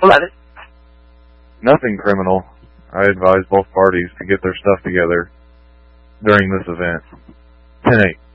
11. Nothing criminal. I advise both parties to get their stuff together during this event. 10-8.